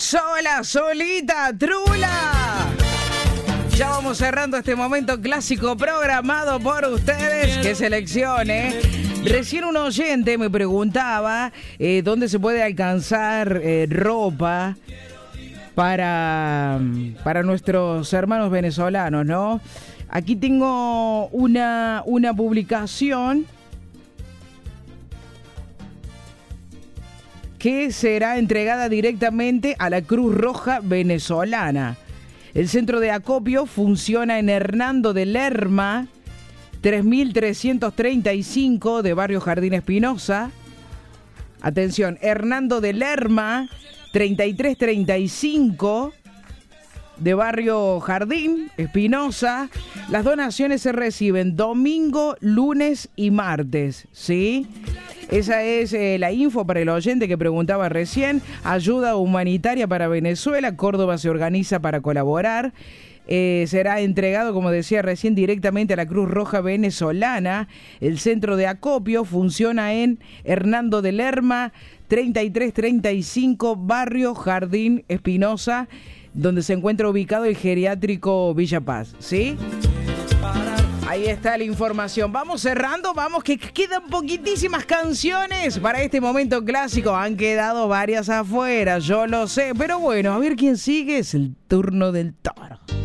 sola, solita, trula. Ya vamos cerrando este momento clásico programado por ustedes. ¡Qué selección, eh! Recién un oyente me preguntaba dónde se puede alcanzar ropa para nuestros hermanos venezolanos, ¿no? Aquí tengo una publicación que será entregada directamente a la Cruz Roja venezolana. El centro de acopio funciona en Hernando de Lerma, 3335 de Barrio Jardín Espinosa. Atención, Hernando de Lerma, 3335 de Barrio Jardín Espinosa. Las donaciones se reciben domingo, lunes y martes, ¿sí? Esa es la info para el oyente que preguntaba recién. Ayuda humanitaria para Venezuela. Córdoba se organiza para colaborar. Será entregado, como decía recién, directamente a la Cruz Roja venezolana. El centro de acopio funciona en Hernando de Lerma, 3335, Barrio Jardín Espinosa, donde se encuentra ubicado el geriátrico Villa Paz, ¿sí? Ahí está la información. Vamos cerrando, vamos, que quedan poquitísimas canciones para este momento clásico. Han quedado varias afuera, yo lo sé. Pero bueno, a ver quién sigue. Es el turno del toro.